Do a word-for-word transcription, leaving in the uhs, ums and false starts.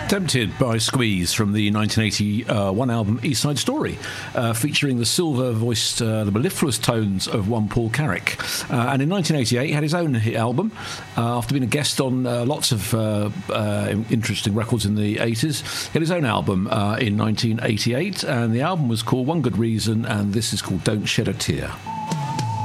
Tempted by Squeeze from the nineteen eighty-one album East Side Story, uh, featuring the silver-voiced, uh, the mellifluous tones of one Paul Carrick. Uh, and in nineteen eighty-eight, he had his own hit album, uh, after being a guest on uh, lots of uh, uh, interesting records in the eighties. He had his own album uh, in nineteen eighty-eight, and the album was called One Good Reason, and this is called Don't Shed a Tear.